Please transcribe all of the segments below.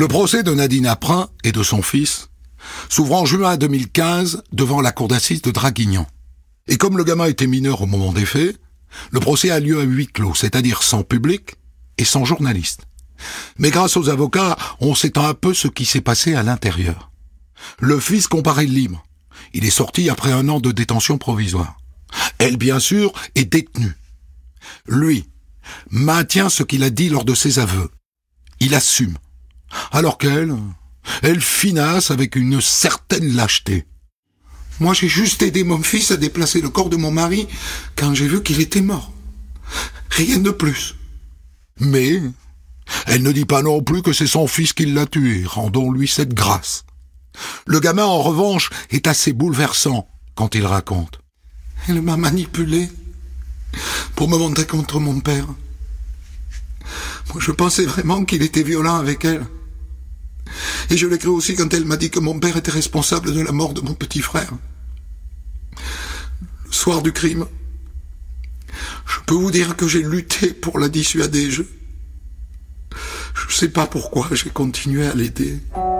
Le procès de Nadine Aprin et de son fils s'ouvre en juin 2015 devant la cour d'assises de Draguignan. Et comme le gamin était mineur au moment des faits, le procès a lieu à huis clos, c'est-à-dire sans public et sans journaliste. Mais grâce aux avocats, on sait un peu ce qui s'est passé à l'intérieur. Le fils comparaît libre. Il est sorti après 1 an de détention provisoire. Elle, bien sûr, est détenue. Lui maintient ce qu'il a dit lors de ses aveux. Il assume. Alors qu'elle, elle finasse avec une certaine lâcheté. Moi, j'ai juste aidé mon fils à déplacer le corps de mon mari quand j'ai vu qu'il était mort. Rien de plus. Mais elle ne dit pas non plus que c'est son fils qui l'a tué, rendons-lui cette grâce. Le gamin, en revanche, est assez bouleversant quand il raconte. Elle m'a manipulé pour me monter contre mon père. Moi, je pensais vraiment qu'il était violent avec elle. Et je l'ai cru aussi quand elle m'a dit que mon père était responsable de la mort de mon petit frère. Le soir du crime, je peux vous dire que j'ai lutté pour la dissuader. Je sais pas pourquoi j'ai continué à l'aider.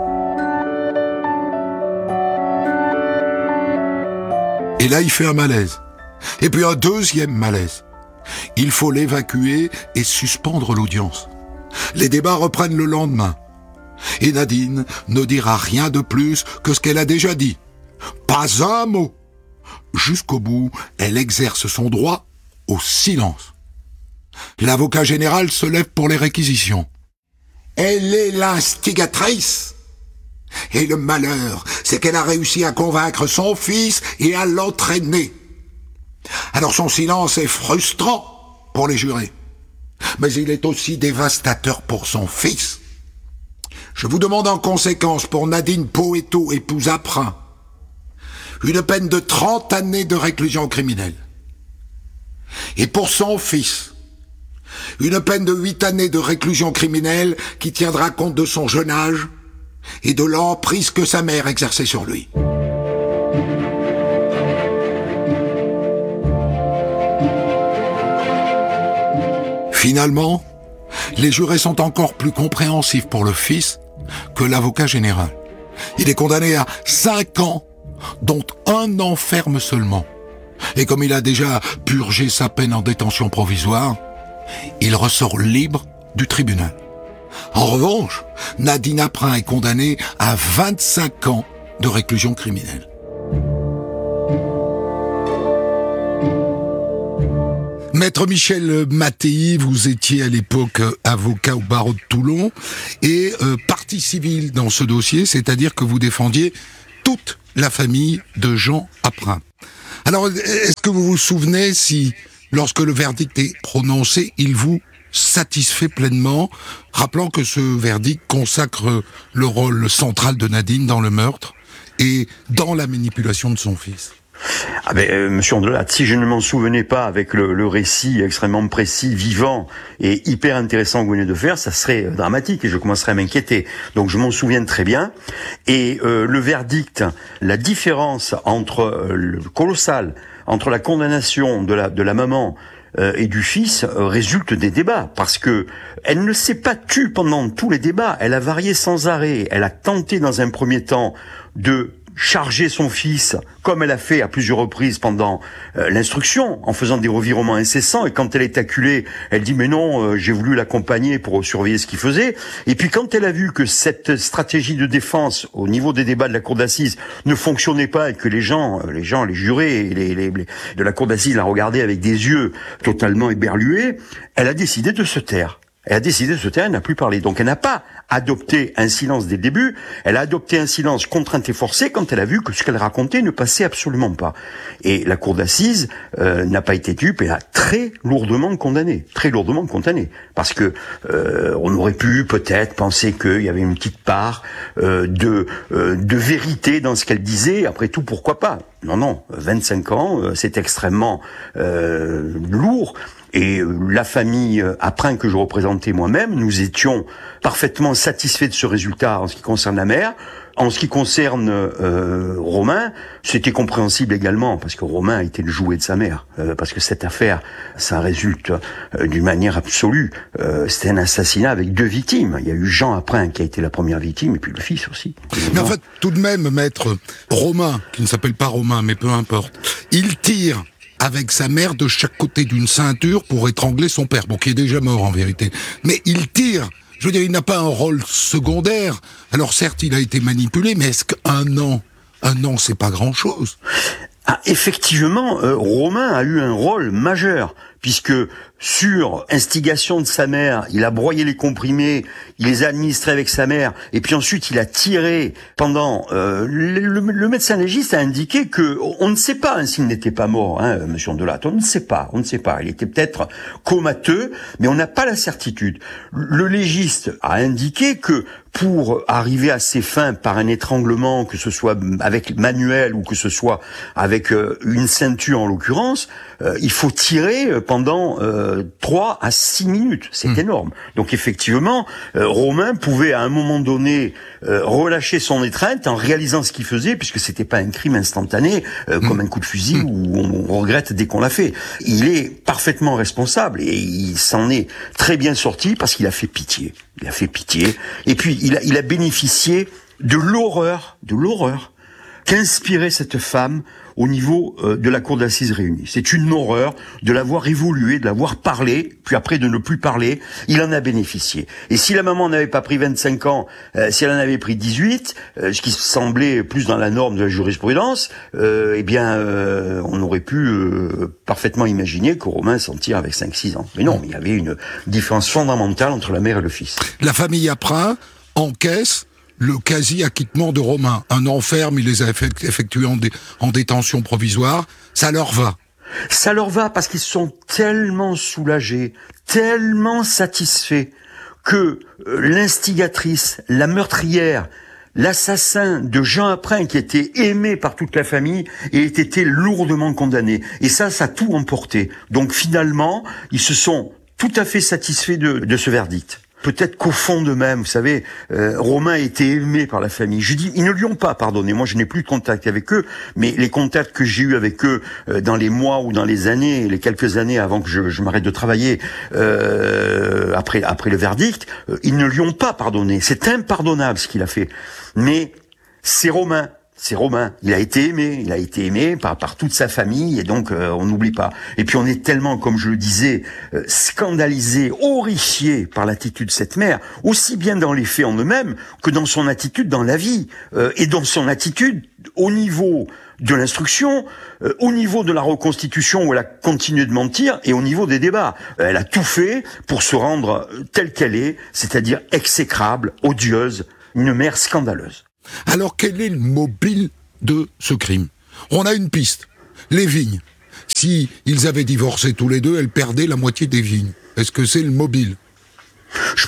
Et là, il fait un malaise. Et puis un deuxième malaise. Il faut l'évacuer et suspendre l'audience. Les débats reprennent le lendemain. Et Nadine ne dira rien de plus que ce qu'elle a déjà dit. Pas un mot. Jusqu'au bout, elle exerce son droit au silence. L'avocat général se lève pour les réquisitions. Elle est l'instigatrice. Et le malheur, c'est qu'elle a réussi à convaincre son fils et à l'entraîner. Alors son silence est frustrant pour les jurés. Mais il est aussi dévastateur pour son fils. Je vous demande en conséquence pour Nadine Poeto, épouse Aprin, une peine de 30 années de réclusion criminelle. Et pour son fils, une peine de 8 années de réclusion criminelle qui tiendra compte de son jeune âge et de l'emprise que sa mère exerçait sur lui. Finalement, les jurés sont encore plus compréhensifs pour le fils que l'avocat général. Il est condamné à 5 ans, dont 1 an ferme seulement. Et comme il a déjà purgé sa peine en détention provisoire, il ressort libre du tribunal. En revanche, Nadine Aprin est condamnée à 25 ans de réclusion criminelle. Maître Michel Mattei, vous étiez à l'époque avocat au barreau de Toulon et partie civile dans ce dossier, c'est-à-dire que vous défendiez toute la famille de Jean Aprin. Alors, est-ce que vous vous souvenez si, lorsque le verdict est prononcé, il vous satisfait pleinement, rappelant que ce verdict consacre le rôle central de Nadine dans le meurtre et dans la manipulation de son fils? Monsieur Andelat, si je ne m'en souvenais pas avec le récit extrêmement précis, vivant et hyper intéressant que vous venez de faire, ça serait dramatique et je commencerais à m'inquiéter. Donc je m'en souviens très bien. Et le verdict, la différence colossale entre la condamnation de la maman et du fils résulte des débats, parce que elle ne s'est pas tue pendant tous les débats. Elle a varié sans arrêt. Elle a tenté dans un premier temps de charger son fils, comme elle a fait à plusieurs reprises pendant l'instruction, en faisant des revirements incessants, et quand elle est acculée, elle dit mais non, j'ai voulu l'accompagner pour surveiller ce qu'il faisait, et puis quand elle a vu que cette stratégie de défense au niveau des débats de la cour d'assises ne fonctionnait pas, et que les jurés de la cour d'assises la regardaient avec des yeux totalement éberlués, elle a décidé de se taire. Elle n'a plus parlé. Donc elle n'a pas adopté un silence dès le début, elle a adopté un silence contraint et forcé quand elle a vu que ce qu'elle racontait ne passait absolument pas. Et la cour d'assises n'a pas été dupe et a très lourdement condamné. Parce que on aurait pu peut-être penser qu'il y avait une petite part de vérité dans ce qu'elle disait. Après tout, pourquoi pas ? Non, 25 ans, c'est extrêmement lourd. Et la famille Aprin que je représentais moi-même, nous étions parfaitement satisfaits de ce résultat en ce qui concerne la mère. En ce qui concerne Romain, c'était compréhensible également, parce que Romain a été le jouet de sa mère. Parce que cette affaire, ça résulte d'une manière absolue. C'était un assassinat avec 2 victimes. Il y a eu Jean Aprin qui a été la première victime, et puis le fils aussi. Mais en fait, tout de même, maître, Romain, qui ne s'appelle pas Romain, mais peu importe, il tire avec sa mère de chaque côté d'une ceinture pour étrangler son père, bon, qui est déjà mort en vérité. Mais il tire. Je veux dire, il n'a pas un rôle secondaire. Alors certes, il a été manipulé, mais est-ce qu'un an, c'est pas grand-chose? Ah, effectivement, Romain a eu un rôle majeur, puisque sur instigation de sa mère, il a broyé les comprimés, il les a administrés avec sa mère, et puis ensuite il a tiré pendant... le médecin légiste a indiqué que on ne sait pas s'il n'était pas mort, monsieur Andelatte, on ne sait pas. Il était peut-être comateux, mais on n'a pas la certitude. Le légiste a indiqué que pour arriver à ses fins par un étranglement, que ce soit avec manuel ou que ce soit avec une ceinture en l'occurrence, il faut tirer pendant 3 à 6 minutes. C'est énorme. Donc effectivement, Romain pouvait à un moment donné relâcher son étreinte en réalisant ce qu'il faisait, puisque c'était pas un crime instantané comme un coup de fusil où on regrette dès qu'on l'a fait. Il est parfaitement responsable et il s'en est très bien sorti parce qu'il a fait pitié. Et puis il a bénéficié de l'horreur qu'inspirait cette femme au niveau de la cour d'assises réunie. C'est une horreur de l'avoir évolué, de l'avoir parlé, puis après de ne plus parler. Il en a bénéficié. Et si la maman n'avait pas pris 25 ans, si elle en avait pris 18, ce qui semblait plus dans la norme de la jurisprudence, on aurait pu parfaitement imaginer que Romain s'en tire avec 5-6 ans. Mais non, il y avait une différence fondamentale entre la mère et le fils. La famille Aprin encaisse le quasi-acquittement de Romain. Un an ferme, il les a effectués en détention provisoire. Ça leur va. Ça leur va parce qu'ils sont tellement soulagés, tellement satisfaits que l'instigatrice, la meurtrière, l'assassin de Jean Aprin, qui était aimé par toute la famille, ait été lourdement condamné. Et ça a tout emporté. Donc finalement, ils se sont tout à fait satisfaits de ce verdict. Peut-être qu'au fond d'eux-mêmes, vous savez, Romain était aimé par la famille. Je dis, ils ne lui ont pas pardonné. Moi, je n'ai plus de contact avec eux, mais les contacts que j'ai eus avec eux dans les mois ou dans les années, les quelques années avant que je m'arrête de travailler, après le verdict, ils ne lui ont pas pardonné. C'est impardonnable ce qu'il a fait. Mais c'est Romain. Il a été aimé par toute sa famille, et donc on n'oublie pas. Et puis on est tellement, comme je le disais, scandalisé, horrifié par l'attitude de cette mère, aussi bien dans les faits en eux-mêmes que dans son attitude dans la vie, et dans son attitude au niveau de l'instruction, au niveau de la reconstitution où elle a continué de mentir, et au niveau des débats. Elle a tout fait pour se rendre telle qu'elle est, c'est-à-dire exécrable, odieuse, une mère scandaleuse. Alors quel est le mobile de ce crime? On a une piste, les vignes. Si ils avaient divorcé tous les deux, elle perdait la moitié des vignes. Est-ce que c'est le mobile? Je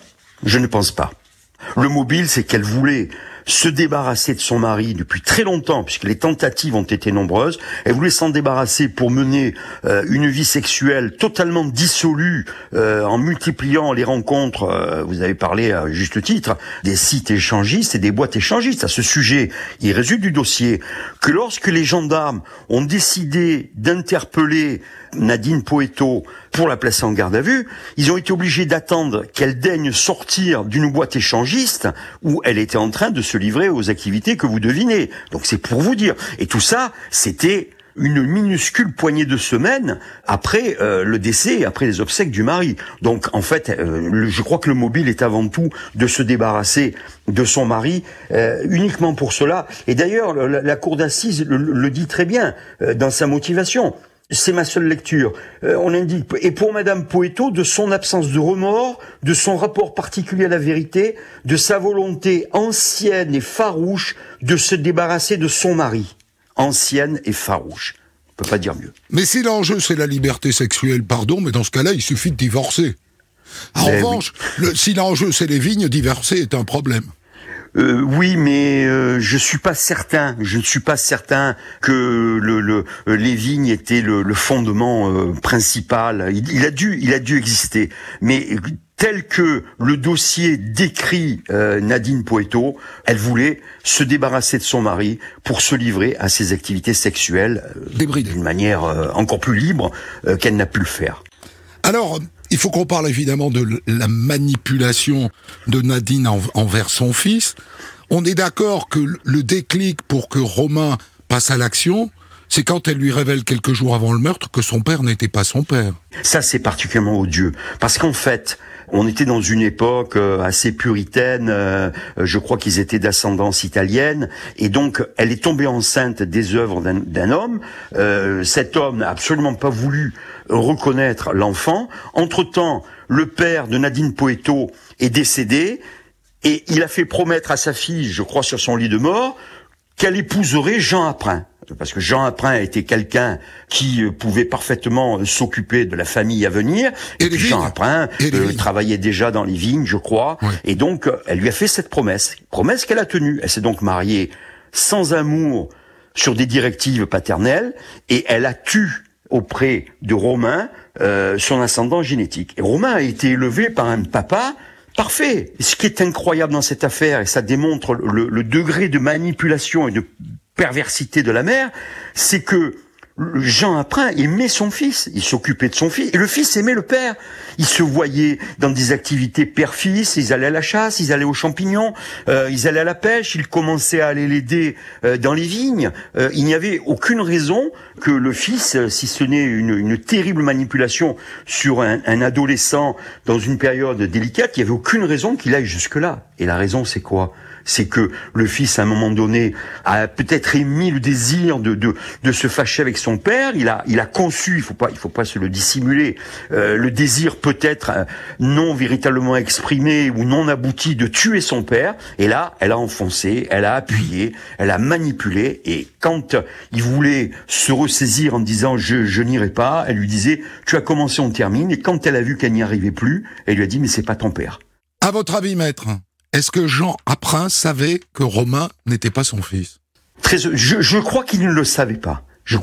ne pense pas. Le mobile, c'est qu'elle voulait se débarrasser de son mari depuis très longtemps, puisque les tentatives ont été nombreuses. Elle voulait s'en débarrasser pour mener une vie sexuelle totalement dissolue, en multipliant les rencontres, vous avez parlé à juste titre, des sites échangistes et des boîtes échangistes. À ce sujet, il résulte du dossier que lorsque les gendarmes ont décidé d'interpeller Nadine Poeto pour la placer en garde à vue, ils ont été obligés d'attendre qu'elle daigne sortir d'une boîte échangiste où elle était en train de se livrer aux activités que vous devinez. Donc c'est pour vous dire. Et tout ça, c'était une minuscule poignée de semaines après le décès et après les obsèques du mari. Donc en fait, je crois que le mobile est avant tout de se débarrasser de son mari uniquement pour cela. Et d'ailleurs, la cour d'assises le dit très bien dans sa motivation. C'est ma seule lecture. On indique, et pour Madame Poeto, de son absence de remords, de son rapport particulier à la vérité, de sa volonté ancienne et farouche de se débarrasser de son mari. Ancienne et farouche. On peut pas dire mieux. Mais si l'enjeu c'est la liberté sexuelle, pardon, mais dans ce cas-là, il suffit de divorcer. En revanche, si l'enjeu c'est les vignes, divorcer est un problème. Oui, mais je suis pas certain. Je ne suis pas certain que les vignes étaient le fondement principal. Il a dû exister, mais tel que le dossier décrit Nadine Poeto, elle voulait se débarrasser de son mari pour se livrer à ses activités sexuelles d'une manière encore plus libre qu'elle n'a pu le faire. Alors, il faut qu'on parle évidemment de la manipulation de Nadine envers son fils. On est d'accord que le déclic pour que Romain passe à l'action, c'est quand elle lui révèle quelques jours avant le meurtre que son père n'était pas son père. Ça, c'est particulièrement odieux. Parce qu'en fait, on était dans une époque assez puritaine, je crois qu'ils étaient d'ascendance italienne, et donc elle est tombée enceinte des œuvres d'un homme. Cet homme n'a absolument pas voulu reconnaître l'enfant. Entre-temps, le père de Nadine Poeto est décédé, et il a fait promettre à sa fille, je crois sur son lit de mort, qu'elle épouserait Jean Apprin. Parce que Jean Apprin était quelqu'un qui pouvait parfaitement s'occuper de la famille à venir. Et puis Jean Apprin travaillait déjà dans les vignes, je crois. Oui. Et donc, elle lui a fait cette promesse qu'elle a tenue. Elle s'est donc mariée sans amour sur des directives paternelles, et elle a tué auprès de Romain son ascendant génétique. Et Romain a été élevé par un papa parfait. Ce qui est incroyable dans cette affaire, et ça démontre le degré de manipulation et de perversité de la mère, c'est que Jean Apprin aimait son fils, il s'occupait de son fils, et le fils aimait le père. Ils se voyaient dans des activités père-fils, ils allaient à la chasse, ils allaient aux champignons, ils allaient à la pêche, ils commençaient à aller l'aider dans les vignes. Il n'y avait aucune raison que le fils, si ce n'est une terrible manipulation sur un adolescent dans une période délicate, il n'y avait aucune raison qu'il aille jusque-là. Et la raison, c'est quoi ? C'est que le fils, à un moment donné, a peut-être émis le désir de se fâcher avec son père. Il a conçu, il faut pas se le dissimuler, le désir peut-être non véritablement exprimé ou non abouti de tuer son père. Et là, elle a enfoncé, elle a appuyé, elle a manipulé. Et quand il voulait se ressaisir en disant je n'irai pas, elle lui disait tu as commencé, on termine. Et quand elle a vu qu'elle n'y arrivait plus, elle lui a dit mais c'est pas ton père. À votre avis, maître, est-ce que Jean Apprin savait que Romain n'était pas son fils ? Je crois qu'il ne le savait pas.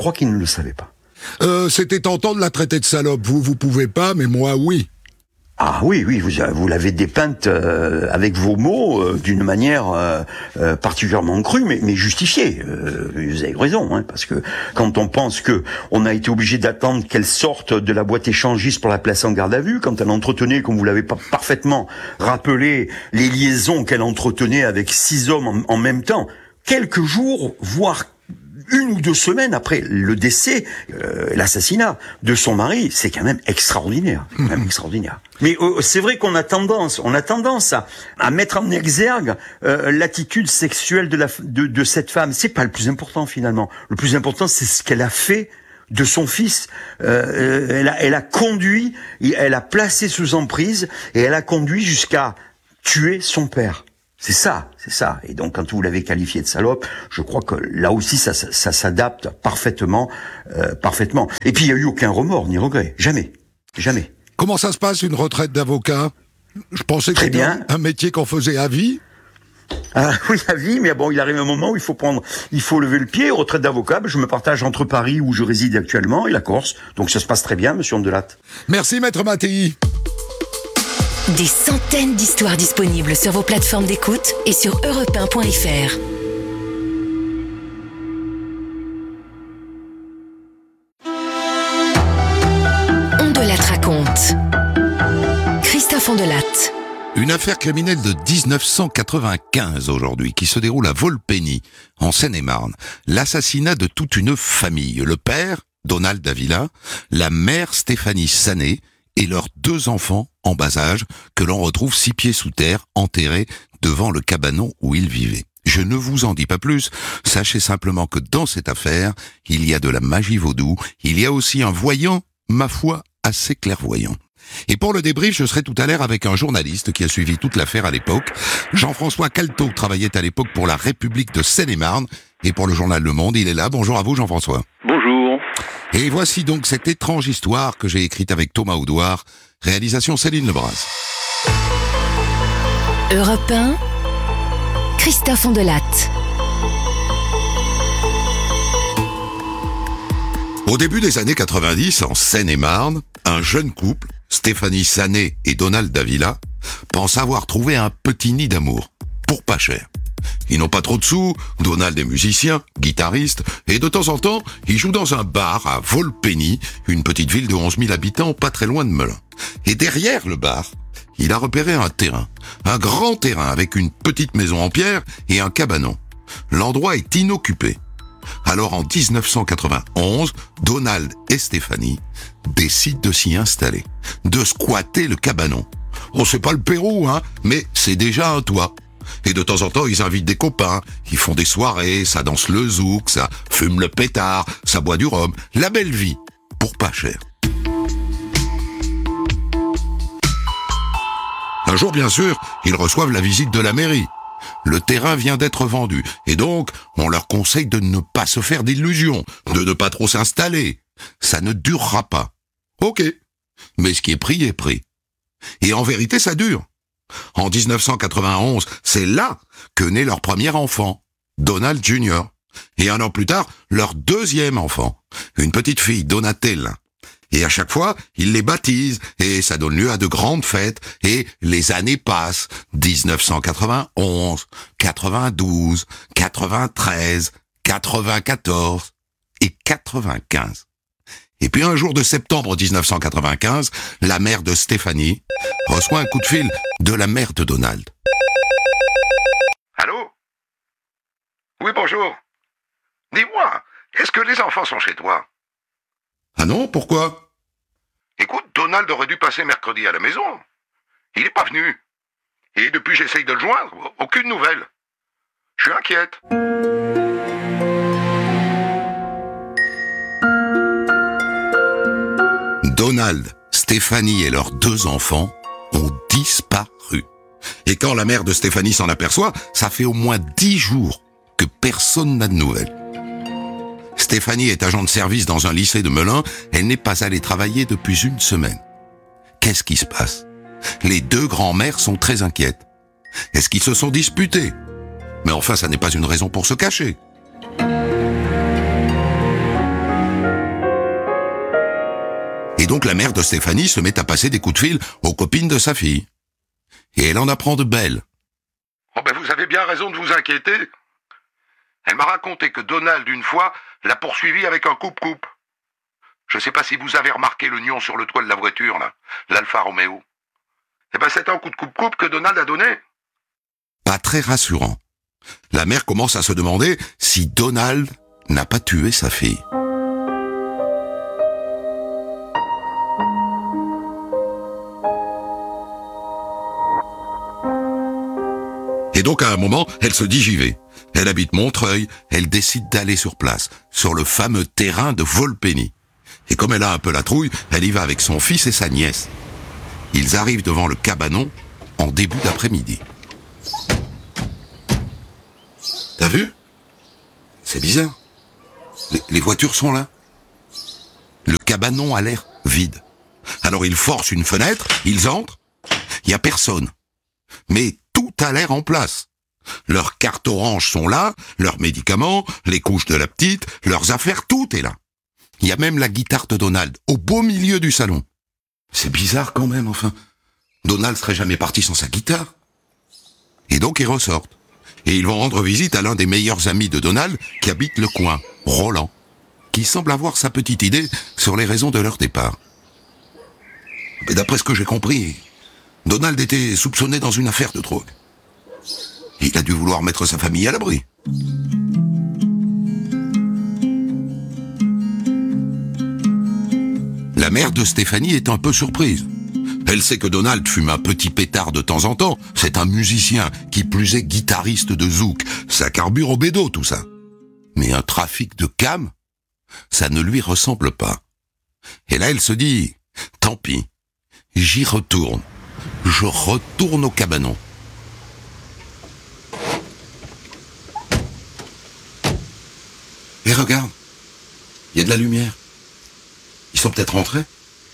C'était tentant de la traiter de salope. Vous pouvez pas, mais moi, oui. Ah oui, vous l'avez dépeinte avec vos mots d'une manière particulièrement crue, mais justifiée. Vous avez raison, parce que quand on pense que on a été obligé d'attendre qu'elle sorte de la boîte échangiste pour la placer en garde à vue, quand elle entretenait, comme vous l'avez parfaitement rappelé, les liaisons qu'elle entretenait avec 6 hommes en même temps, quelques jours, voire 1 ou 2 semaines après le décès, l'assassinat de son mari, c'est quand même extraordinaire. Mais c'est vrai qu'on a tendance à mettre en exergue l'attitude sexuelle de cette femme. C'est pas le plus important finalement. Le plus important, c'est ce qu'elle a fait de son fils. Elle a conduit, elle a placé sous emprise et elle a conduit jusqu'à tuer son père. C'est ça. Et donc, quand vous l'avez qualifié de salope, je crois que là aussi, ça s'adapte parfaitement. Et puis, il n'y a eu aucun remords ni regret. Jamais. Comment ça se passe, une retraite d'avocat ? Je pensais que c'était un métier qu'on faisait à vie. Oui, à vie, mais bon, il arrive un moment où il faut lever le pied. Retraite d'avocat, je me partage entre Paris, où je réside actuellement, et la Corse. Donc, ça se passe très bien, monsieur Ondelatte. Merci, maître Mattei. Des centaines d'histoires disponibles sur vos plateformes d'écoute et sur europe1.fr. Ondelatte raconte. Christophe Ondelatte. Une affaire criminelle de 1995 aujourd'hui, qui se déroule à Volpeni, en Seine-et-Marne. L'assassinat de toute une famille. Le père, Donald Davila, la mère, Stéphanie Sané, et leurs 2 enfants en bas âge que l'on retrouve 6 pieds sous terre, enterrés devant le cabanon où ils vivaient. Je ne vous en dis pas plus, sachez simplement que dans cette affaire, il y a de la magie vaudou, il y a aussi un voyant, ma foi, assez clairvoyant. Et pour le débrief, je serai tout à l'heure avec un journaliste qui a suivi toute l'affaire à l'époque. Jean-François Calteau travaillait à l'époque pour la République de Seine-et-Marne et pour le journal Le Monde. Il est là. Bonjour à vous, Jean-François. Bonjour. Et voici donc cette étrange histoire que j'ai écrite avec Thomas Audouard. Réalisation Céline Lebras. Europe 1, Christophe Ondelatte. Au début des années 90, en Seine-et-Marne, un jeune couple, Stéphanie Sanet et Donald Davila, pense avoir trouvé un petit nid d'amour, pour pas cher. Ils n'ont pas trop de sous, Donald est musicien, guitariste, et de temps en temps, il joue dans un bar à Volpeni, une petite ville de 11 000 habitants pas très loin de Melun. Et derrière le bar, il a repéré un terrain, un grand terrain avec une petite maison en pierre et un cabanon. L'endroit est inoccupé. Alors en 1991, Donald et Stéphanie décident de s'y installer, de squatter le cabanon. On sait pas le Pérou, mais c'est déjà un toit. Et de temps en temps, ils invitent des copains, ils font des soirées, ça danse le zouk, ça fume le pétard, ça boit du rhum. La belle vie, pour pas cher. Un jour, bien sûr, ils reçoivent la visite de la mairie. Le terrain vient d'être vendu, et donc, on leur conseille de ne pas se faire d'illusions, de ne pas trop s'installer. Ça ne durera pas. Ok. Mais ce qui est pris est pris. Et en vérité, ça dure. En 1991, c'est là que naît leur premier enfant, Donald Jr. Et un an plus tard, leur deuxième enfant, une petite fille, Donatella. Et à chaque fois, ils les baptisent, et ça donne lieu à de grandes fêtes, et les années passent, 1991, 92, 93, 94 et 95. Et puis un jour de septembre 1995, la mère de Stéphanie reçoit un coup de fil de la mère de Donald. Allô? Oui, bonjour. Dis-moi, est-ce que les enfants sont chez toi? Ah non, pourquoi? Écoute, Donald aurait dû passer mercredi à la maison. Il n'est pas venu. Et depuis j'essaye de le joindre, aucune nouvelle. Je suis inquiète. Donald, Stéphanie et leurs deux enfants ont disparu. Et quand la mère de Stéphanie s'en aperçoit, ça fait au moins 10 jours que personne n'a de nouvelles. Stéphanie est agent de service dans un lycée de Melun. Elle n'est pas allée travailler depuis une semaine. Qu'est-ce qui se passe? Les deux grands-mères sont très inquiètes. Est-ce qu'ils se sont disputés? Mais enfin, ça n'est pas une raison pour se cacher. Et donc la mère de Stéphanie se met à passer des coups de fil aux copines de sa fille. Et elle en apprend de belles. Oh ben vous avez bien raison de vous inquiéter. Elle m'a raconté que Donald, une fois, l'a poursuivi avec un coupe-coupe. Je sais pas si vous avez remarqué le nion sur le toit de la voiture, là, l'Alfa Romeo. Eh ben c'est un coup de coupe-coupe que Donald a donné. Pas très rassurant. La mère commence à se demander si Donald n'a pas tué sa fille. Et donc à un moment, elle se dit j'y vais. Elle habite Montreuil, elle décide d'aller sur place, sur le fameux terrain de Volpeni. Et comme elle a un peu la trouille, elle y va avec son fils et sa nièce. Ils arrivent devant le cabanon en début d'après-midi. T'as vu? C'est bizarre. Les voitures sont là. Le cabanon a l'air vide. Alors ils forcent une fenêtre, ils entrent. Il y a personne. Mais tout a l'air en place. Leurs cartes oranges sont là, leurs médicaments, les couches de la petite, leurs affaires, tout est là. Il y a même la guitare de Donald, au beau milieu du salon. C'est bizarre quand même, enfin. Donald serait jamais parti sans sa guitare. Et donc ils ressortent. Et ils vont rendre visite à l'un des meilleurs amis de Donald qui habite le coin, Roland, qui semble avoir sa petite idée sur les raisons de leur départ. Mais d'après ce que j'ai compris, Donald était soupçonné dans une affaire de drogue. Il a dû vouloir mettre sa famille à l'abri. La mère de Stéphanie est un peu surprise. Elle sait que Donald fume un petit pétard de temps en temps. C'est un musicien, qui plus est guitariste de zouk. Ça carbure au bédo, tout ça. Mais un trafic de cam, ça ne lui ressemble pas. Et là, elle se dit, tant pis, j'y retourne. Je retourne au cabanon. Et regarde, il y a de la lumière. Ils sont peut-être rentrés.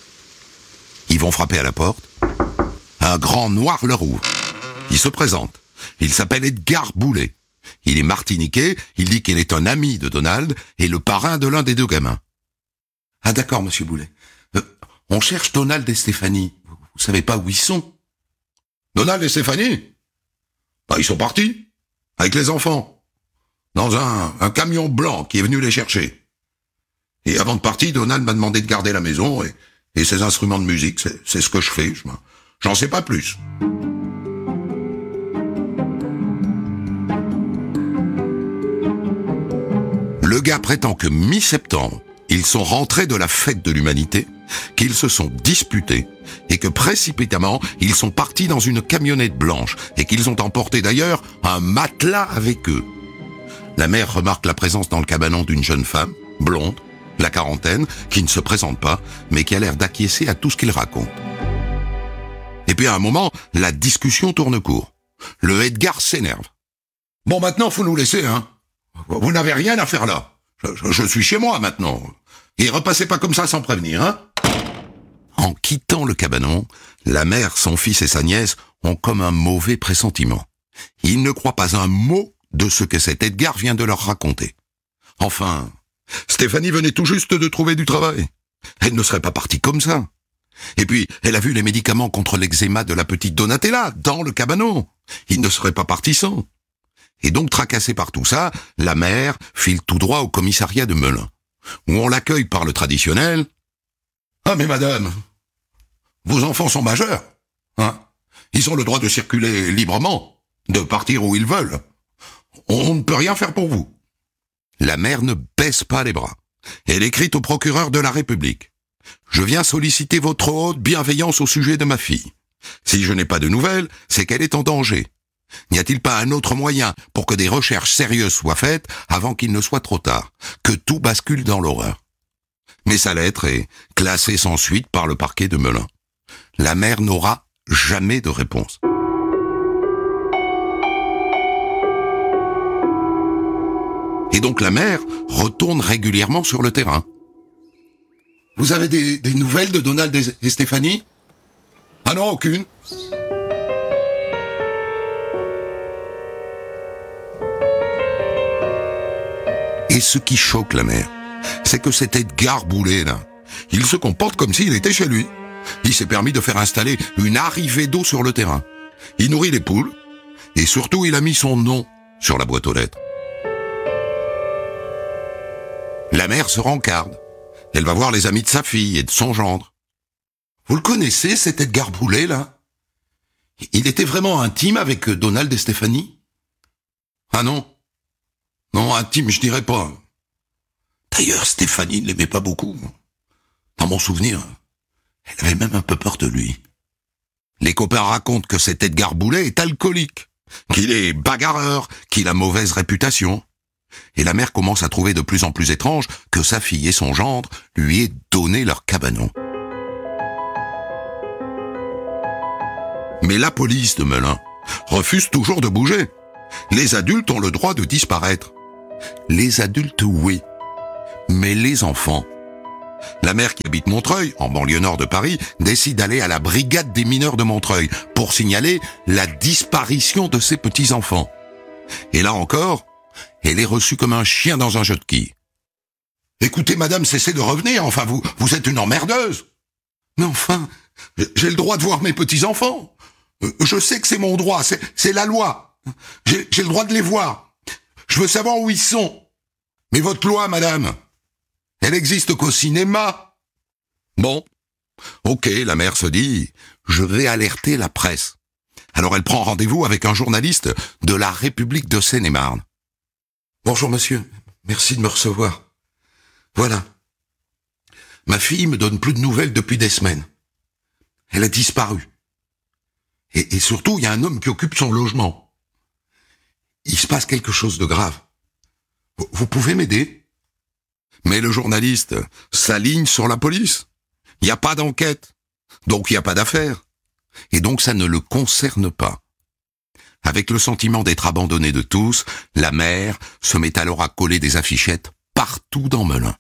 Ils vont frapper à la porte. Un grand noir leur ouvre. Il se présente. Il s'appelle Edgar Boulet. Il est martiniquais, il dit qu'il est un ami de Donald et le parrain de l'un des deux gamins. Ah d'accord, monsieur Boulet. On cherche Donald et Stéphanie. Vous savez pas où ils sont? Donald et Stéphanie? Ils sont partis, avec les enfants, dans un camion blanc qui est venu les chercher. Et avant de partir, Donald m'a demandé de garder la maison et ses instruments de musique. C'est ce que je fais, j'en sais pas plus. Le gars prétend que mi-septembre, ils sont rentrés de la fête de l'humanité, qu'ils se sont disputés et que précipitamment, ils sont partis dans une camionnette blanche et qu'ils ont emporté d'ailleurs un matelas avec eux. La mère remarque la présence dans le cabanon d'une jeune femme, blonde, la quarantaine, qui ne se présente pas, mais qui a l'air d'acquiescer à tout ce qu'il raconte. Et puis à un moment, la discussion tourne court. Le Edgar s'énerve. Bon, maintenant, faut nous laisser, hein. Vous n'avez rien à faire là. Je suis chez moi maintenant. Et repassez pas comme ça sans prévenir, hein. En quittant le cabanon, la mère, son fils et sa nièce ont comme un mauvais pressentiment. Ils ne croient pas un mot de ce que cet Edgar vient de leur raconter. Enfin, Stéphanie venait tout juste de trouver du travail. Elle ne serait pas partie comme ça. Et puis, elle a vu les médicaments contre l'eczéma de la petite Donatella dans le cabanon. Il ne serait pas parti sans. Et donc, tracassée par tout ça, la mère file tout droit au commissariat de Melun, où on l'accueille par le traditionnel. « Ah, mais madame, vos enfants sont majeurs, hein. Ils ont le droit de circuler librement, de partir où ils veulent. On ne peut rien faire pour vous. » La mère ne baisse pas les bras. Elle écrit au procureur de la République. « Je viens solliciter votre haute bienveillance au sujet de ma fille. Si je n'ai pas de nouvelles, c'est qu'elle est en danger. N'y a-t-il pas un autre moyen pour que des recherches sérieuses soient faites avant qu'il ne soit trop tard, que tout bascule dans l'horreur ?» Mais sa lettre est classée sans suite par le parquet de Melun. La mère n'aura jamais de réponse. Et donc la mère retourne régulièrement sur le terrain. « Vous avez des nouvelles de Donald et Stéphanie ?»« Ah non, aucune. » Et ce qui choque la mère, c'est que cet Edgar Boulet, là, il se comporte comme s'il était chez lui. Il s'est permis de faire installer une arrivée d'eau sur le terrain. Il nourrit les poules, et surtout il a mis son nom sur la boîte aux lettres. La mère se rencarde. Elle va voir les amis de sa fille et de son gendre. « Vous le connaissez, cet Edgar Boulet, là? Il était vraiment intime avec Donald et Stéphanie ?»« Ah non. Non, intime, je dirais pas. D'ailleurs, Stéphanie ne l'aimait pas beaucoup. Dans mon souvenir, elle avait même un peu peur de lui. Les copains racontent que cet Edgar Boulet est alcoolique, qu'il est bagarreur, qu'il a mauvaise réputation. Et la mère commence à trouver de plus en plus étrange que sa fille et son gendre lui aient donné leur cabanon. Mais la police de Melun refuse toujours de bouger. Les adultes ont le droit de disparaître. Les adultes, oui. Mais les enfants. La mère qui habite Montreuil, en banlieue nord de Paris, décide d'aller à la brigade des mineurs de Montreuil pour signaler la disparition de ses petits-enfants. Et là encore, elle est reçue comme un chien dans un jeu de quilles. « Écoutez, madame, cessez de revenir, enfin, vous êtes une emmerdeuse. »« Mais enfin, j'ai le droit de voir mes petits-enfants. Je sais que c'est mon droit, c'est la loi. J'ai le droit de les voir. Je veux savoir où ils sont. Mais votre loi, madame, elle existe qu'au cinéma. » Bon, ok, la mère se dit, je vais alerter la presse. Alors elle prend rendez-vous avec un journaliste de la République de Seine-et-Marne. « Bonjour monsieur, merci de me recevoir. Voilà. Ma fille me donne plus de nouvelles depuis des semaines. Elle a disparu. Et surtout, il y a un homme qui occupe son logement. Il se passe quelque chose de grave. Vous pouvez m'aider ?» Mais le journaliste s'aligne sur la police. Il n'y a pas d'enquête, donc il n'y a pas d'affaire. Et donc ça ne le concerne pas. Avec le sentiment d'être abandonné de tous, la mère se met alors à coller des affichettes partout dans Melun.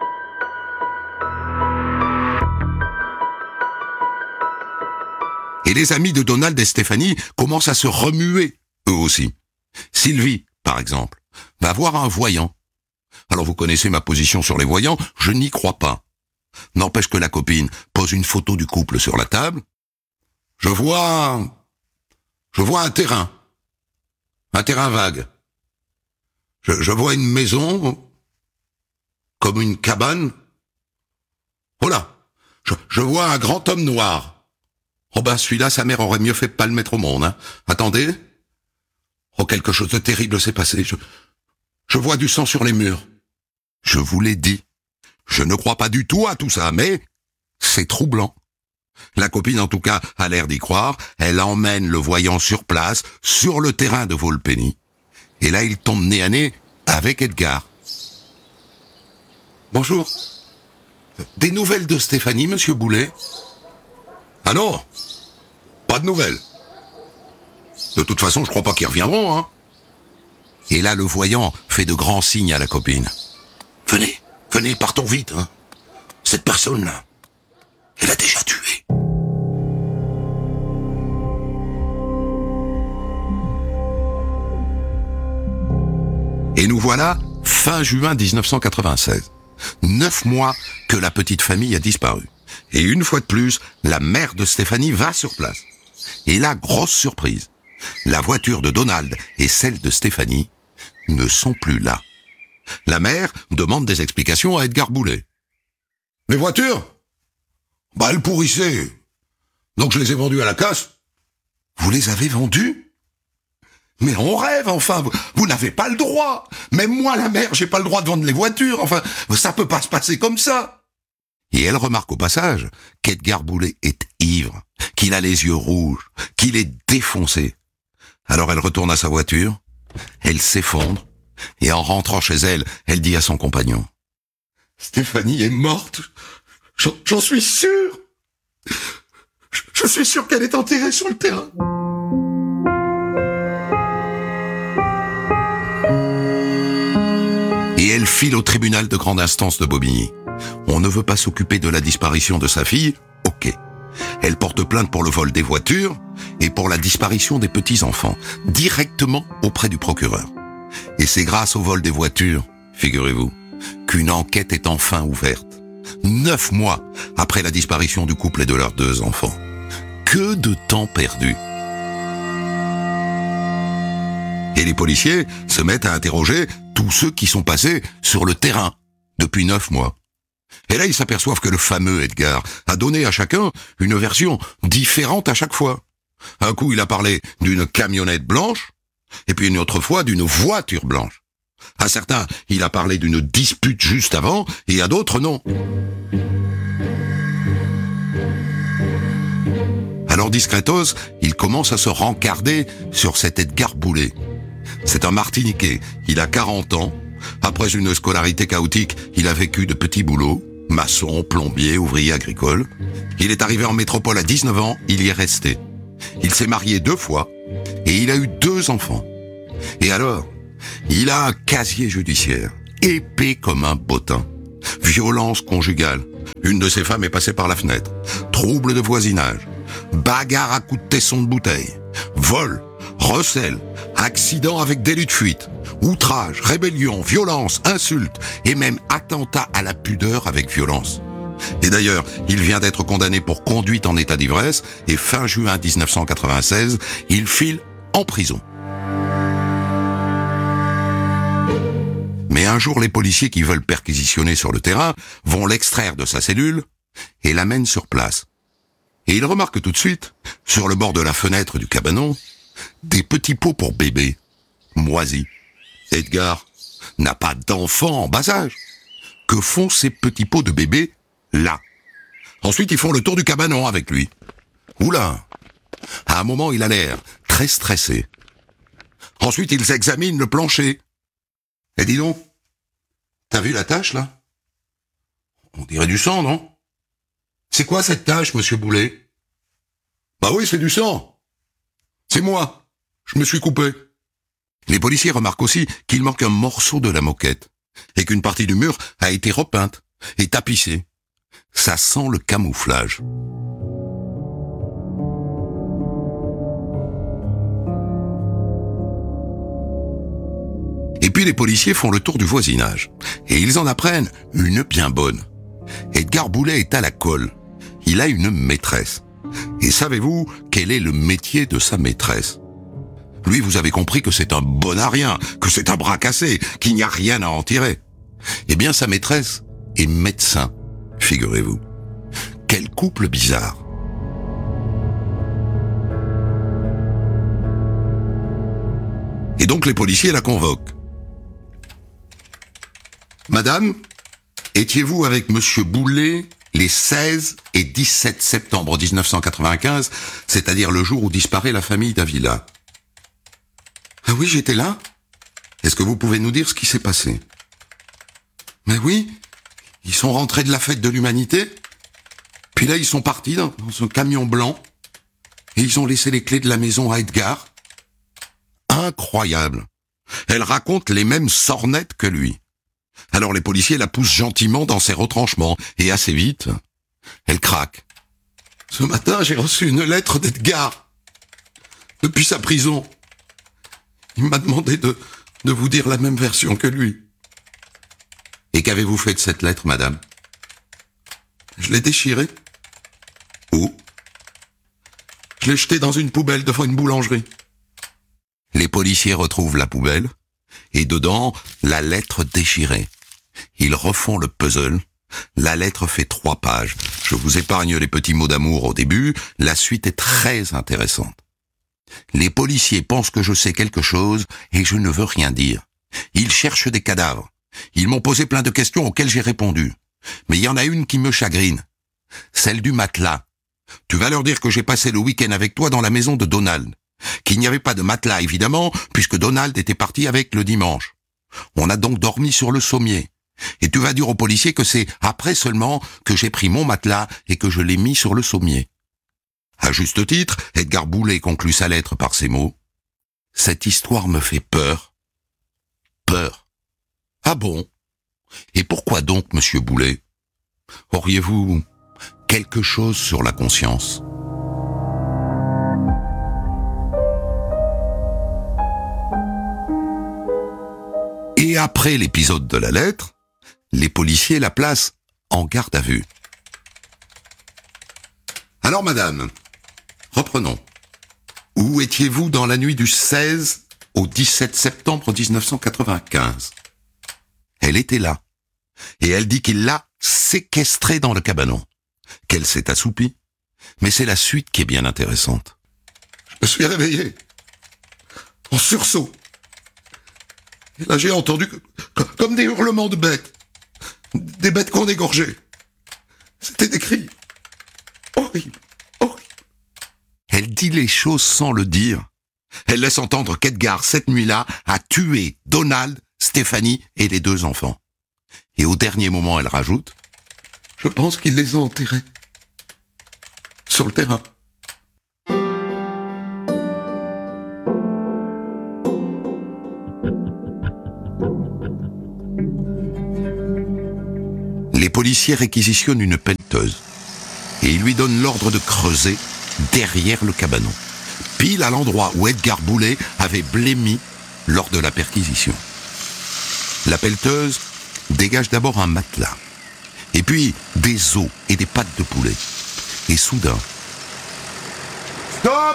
Et Et les amis de Donald et Stéphanie commencent à se remuer, eux aussi. Sylvie, par exemple, va voir un voyant. Alors vous connaissez ma position sur les voyants, je n'y crois pas. N'empêche que la copine pose une photo du couple sur la table. Je vois un terrain vague. Je vois une maison, comme une cabane. Oh là, je vois un grand homme noir. Oh ben celui-là, sa mère aurait mieux fait de pas le mettre au monde. Hein. Attendez. Oh, quelque chose de terrible s'est passé. Je vois du sang sur les murs. Je vous l'ai dit. Je ne crois pas du tout à tout ça, mais c'est troublant. La copine, en tout cas, a l'air d'y croire. Elle emmène le voyant sur place, sur le terrain de Volpenny. Et là, il tombe nez à nez avec Edgar. Bonjour. Des nouvelles de Stéphanie, monsieur Boulet? Ah non, pas de nouvelles. De toute façon, je crois pas qu'ils reviendront, hein. Et là, le voyant fait de grands signes à la copine. Venez, partons vite, hein. Cette personne-là, elle a déjà tué. Et nous voilà, fin juin 1996. 9 mois que la petite famille a disparu. Et une fois de plus, la mère de Stéphanie va sur place. Et là, grosse surprise. La voiture de Donald et celle de Stéphanie ne sont plus là. La mère demande des explications à Edgar Boulet. Les voitures? Bah, elles pourrissaient. Donc je les ai vendues à la casse. Vous les avez vendues? Mais on rêve, enfin, vous n'avez pas le droit. Même moi, la mère, j'ai pas le droit de vendre les voitures. Enfin, ça peut pas se passer comme ça. Et elle remarque au passage qu'Edgar Boulet est ivre, qu'il a les yeux rouges, qu'il est défoncé. Alors elle retourne à sa voiture, elle s'effondre, et en rentrant chez elle, elle dit à son compagnon: Stéphanie est morte. J'en suis sûr. Je suis sûr qu'elle est enterrée sur le terrain. Et elle file au tribunal de grande instance de Bobigny. On ne veut pas s'occuper de la disparition de sa fille? Ok. Elle porte plainte pour le vol des voitures et pour la disparition des petits-enfants, directement auprès du procureur. Et c'est grâce au vol des voitures, figurez-vous, qu'une enquête est enfin ouverte. 9 mois après la disparition du couple et de leurs 2 enfants. Que de temps perdu. Et les policiers se mettent à interroger tous ceux qui sont passés sur le terrain depuis 9 mois. Et là, ils s'aperçoivent que le fameux Edgar a donné à chacun une version différente à chaque fois. Un coup, il a parlé d'une camionnette blanche, et puis une autre fois d'une voiture blanche. À certains, il a parlé d'une dispute juste avant, et à d'autres, non. Alors discretos, il commence à se rencarder sur cet Edgar Boulet. C'est un Martiniquais, il a 40 ans. Après une scolarité chaotique, il a vécu de petits boulots, maçon, plombier, ouvrier agricole. Il est arrivé en métropole à 19 ans, il y est resté. Il s'est marié 2 fois, et il a eu 2 enfants. Et alors, il a un casier judiciaire, épais comme un bottin. Violence conjugale, une de ses femmes est passée par la fenêtre. Trouble de voisinage, bagarre à coups de tesson de bouteille, vol, recel, accident avec délit de fuite, outrage, rébellion, violence, insulte et même attentat à la pudeur avec violence. Et d'ailleurs, il vient d'être condamné pour conduite en état d'ivresse et fin juin 1996, il file en prison. Mais un jour, les policiers qui veulent perquisitionner sur le terrain vont l'extraire de sa cellule et l'amènent sur place. Et ils remarquent tout de suite, sur le bord de la fenêtre du cabanon, des petits pots pour bébés, moisis. Edgar n'a pas d'enfant en bas âge. Que font ces petits pots de bébés là? Ensuite, ils font le tour du cabanon avec lui. Oula! À un moment, il a l'air très stressé. Ensuite, ils examinent le plancher. Et dis donc, t'as vu la tache, là? On dirait du sang, non? C'est quoi cette tache, monsieur Boulet? Bah oui, c'est du sang. C'est moi. Je me suis coupé. Les policiers remarquent aussi qu'il manque un morceau de la moquette et qu'une partie du mur a été repeinte et tapissée. Ça sent le camouflage. puis les policiers font le tour du voisinage. Et ils en apprennent une bien bonne. Edgar Boulet est à la colle. Il a une maîtresse. Et savez-vous quel est le métier de sa maîtresse? Lui, vous avez compris que c'est un bon à rien, que c'est un bras cassé, qu'il n'y a rien à en tirer. Eh bien, sa maîtresse est médecin, figurez-vous. Quel couple bizarre. Et donc les policiers la convoquent. Madame, étiez-vous avec Monsieur Boulet les 16 et 17 septembre 1995, c'est-à-dire le jour où disparaît la famille Davila? Ah oui, j'étais là. Est-ce que vous pouvez nous dire ce qui s'est passé? Mais oui, ils sont rentrés de la fête de l'humanité, puis là ils sont partis dans ce camion blanc, et ils ont laissé les clés de la maison à Edgar. Incroyable. Elle raconte les mêmes sornettes que lui. Alors les policiers la poussent gentiment dans ses retranchements, et assez vite, elle craque. Ce matin, j'ai reçu une lettre d'Edgar. Depuis sa prison. Il m'a demandé de vous dire la même version que lui. Et qu'avez-vous fait de cette lettre, madame? Je l'ai déchirée. Où? Je l'ai jetée dans une poubelle devant une boulangerie. Les policiers retrouvent la poubelle, et dedans, la lettre déchirée. Ils refont le puzzle. La lettre fait 3 pages. Je vous épargne les petits mots d'amour au début, la suite est très intéressante. Les policiers pensent que je sais quelque chose, et je ne veux rien dire. Ils cherchent des cadavres. Ils m'ont posé plein de questions auxquelles j'ai répondu. Mais il y en a une qui me chagrine. Celle du matelas. Tu vas leur dire que j'ai passé le week-end avec toi dans la maison de Donald. Qu'il n'y avait pas de matelas, évidemment, puisque Donald était parti avec le dimanche. On a donc dormi sur le sommier. Et tu vas dire aux policiers que c'est après seulement que j'ai pris mon matelas et que je l'ai mis sur le sommier. À juste titre, Edgar Boulet conclut sa lettre par ces mots. Cette histoire me fait peur. Peur. Ah bon? Et pourquoi donc, monsieur Boulet? Auriez-vous quelque chose sur la conscience? Et après l'épisode de la lettre, les policiers la placent en garde à vue. Alors madame, reprenons. Où étiez-vous dans la nuit du 16 au 17 septembre 1995? Elle était là. Et elle dit qu'il l'a séquestrée dans le cabanon. Qu'elle s'est assoupie. Mais c'est la suite qui est bien intéressante. Je me suis réveillé. En sursaut. Et là, j'ai entendu comme des hurlements de bêtes. Des bêtes qu'on égorgeait. C'était des cris. Horrible, horrible. Elle dit les choses sans le dire. Elle laisse entendre qu'Edgar, cette nuit-là, a tué Donald, Stéphanie et les 2 enfants. Et au dernier moment, elle rajoute « Je pense qu'ils les ont enterrés. Sur le terrain. » Les policiers réquisitionnent une pelleteuse et ils lui donnent l'ordre de creuser derrière le cabanon, pile à l'endroit où Edgar Boulet avait blêmi lors de la perquisition. La pelleteuse dégage d'abord un matelas, et puis des os et des pattes de poulet. Et soudain... Stop!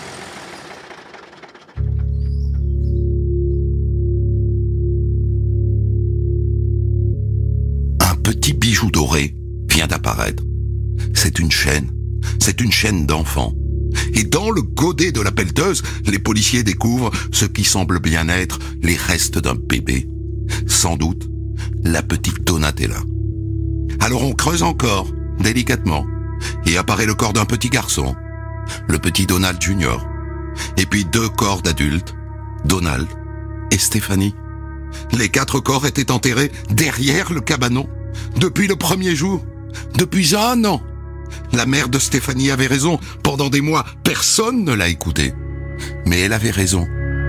Un petit bijou doré vient d'apparaître. C'est une chaîne d'enfant. Et dans le godet de la pelleteuse, les policiers découvrent ce qui semble bien être les restes d'un bébé. Sans doute, la petite Donatella. Alors on creuse encore, délicatement, et apparaît le corps d'un petit garçon, le petit Donald Junior, et puis 2 corps d'adultes, Donald et Stéphanie. Les 4 corps étaient enterrés derrière le cabanon, depuis le premier jour, depuis 1 an. La mère de Stéphanie avait raison, pendant des mois, personne ne l'a écoutée. Mais elle avait raison.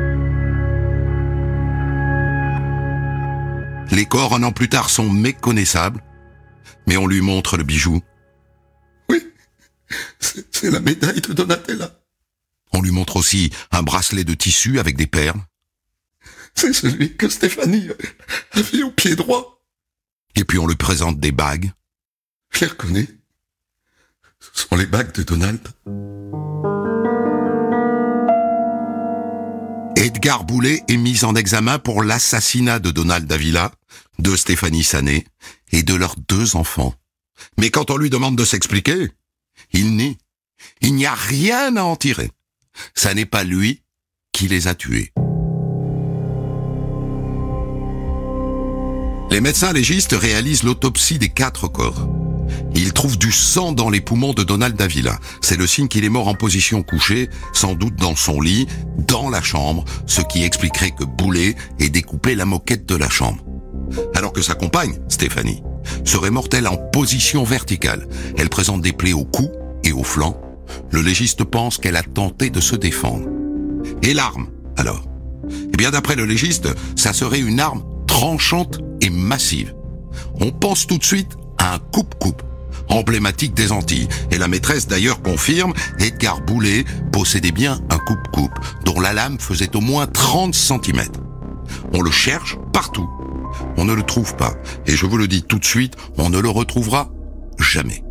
Les corps, 1 an plus tard, sont méconnaissables, mais on lui montre le bijou. Oui, c'est la médaille de Donatella. On lui montre aussi un bracelet de tissu avec des perles. C'est celui que Stéphanie a vu au pied droit. Et puis on lui présente des bagues. Je les reconnais. Ce sont les bagues de Donald. Edgar Boulet est mis en examen pour l'assassinat de Donald Davila, de Stéphanie Sané et de leurs 2 enfants. Mais quand on lui demande de s'expliquer, il nie. Il n'y a rien à en tirer. Ça n'est pas lui qui les a tués. Les médecins légistes réalisent l'autopsie des 4 corps. Ils trouvent du sang dans les poumons de Donald Davila. C'est le signe qu'il est mort en position couchée, sans doute dans son lit, dans la chambre, ce qui expliquerait que Boulet ait découpé la moquette de la chambre. Alors que sa compagne, Stéphanie, serait morte elle en position verticale. Elle présente des plaies au cou et au flanc. Le légiste pense qu'elle a tenté de se défendre. Et l'arme, alors? Eh bien, d'après le légiste, ça serait une arme tranchante et massive. On pense tout de suite à un coupe-coupe, emblématique des Antilles. Et la maîtresse d'ailleurs confirme, Edgar Boulet possédait bien un coupe-coupe, dont la lame faisait au moins 30 cm. On le cherche partout. On ne le trouve pas. Et je vous le dis tout de suite, on ne le retrouvera jamais.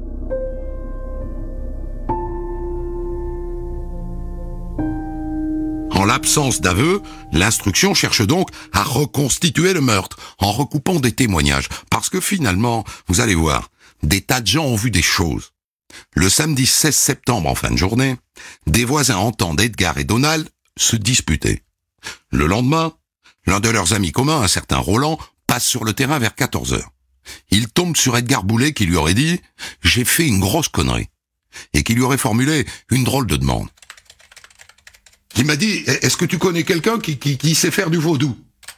En l'absence d'aveu, l'instruction cherche donc à reconstituer le meurtre en recoupant des témoignages. Parce que finalement, vous allez voir, des tas de gens ont vu des choses. Le samedi 16 septembre en fin de journée, des voisins entendent Edgar et Donald se disputer. Le lendemain, l'un de leurs amis communs, un certain Roland, passe sur le terrain vers 14h. Il tombe sur Edgar Boulet qui lui aurait dit « J'ai fait une grosse connerie » et qui lui aurait formulé une drôle de demande. Il m'a dit, est-ce que tu connais quelqu'un qui sait faire du vaudou?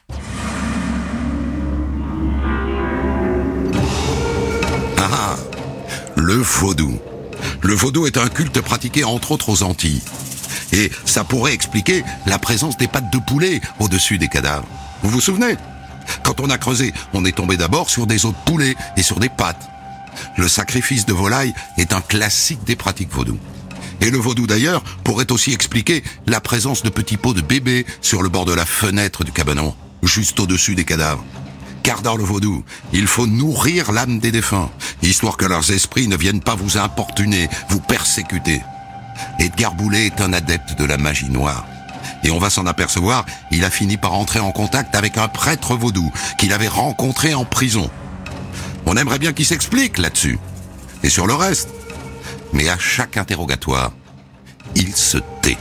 Ah, le vaudou. Le vaudou est un culte pratiqué entre autres aux Antilles. Et ça pourrait expliquer la présence des pattes de poulet au-dessus des cadavres. Vous vous souvenez? Quand on a creusé, on est tombé d'abord sur des os de poulet et sur des pattes. Le sacrifice de volaille est un classique des pratiques vaudou. Et le vaudou d'ailleurs pourrait aussi expliquer la présence de petits pots de bébés sur le bord de la fenêtre du cabanon, juste au-dessus des cadavres. Car dans le vaudou, il faut nourrir l'âme des défunts, histoire que leurs esprits ne viennent pas vous importuner, vous persécuter. Edgar Boulet est un adepte de la magie noire. Et on va s'en apercevoir, il a fini par entrer en contact avec un prêtre vaudou qu'il avait rencontré en prison. On aimerait bien qu'il s'explique là-dessus. Et sur le reste. Mais à chaque interrogatoire, il se tait.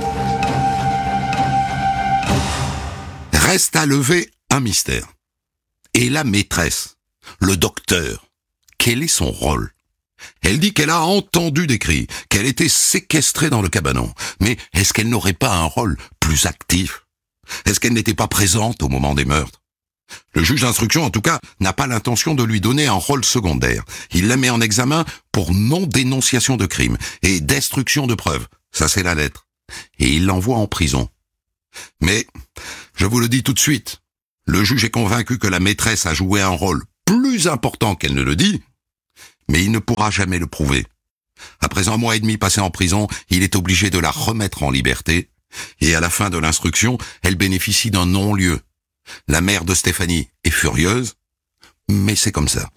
Reste à lever un mystère. Et la maîtresse, le docteur, quel est son rôle? Elle dit qu'elle a entendu des cris, qu'elle était séquestrée dans le cabanon. Mais est-ce qu'elle n'aurait pas un rôle plus actif? Est-ce qu'elle n'était pas présente au moment des meurtres? Le juge d'instruction, en tout cas, n'a pas l'intention de lui donner un rôle secondaire. Il la met en examen pour non-dénonciation de crime et destruction de preuves. Ça, c'est la lettre. Et il l'envoie en prison. Mais, je vous le dis tout de suite, le juge est convaincu que la maîtresse a joué un rôle plus important qu'elle ne le dit, mais il ne pourra jamais le prouver. Après 1 mois et demi passé en prison, il est obligé de la remettre en liberté, et à la fin de l'instruction, elle bénéficie d'un non-lieu. La mère de Stéphanie est furieuse, mais c'est comme ça.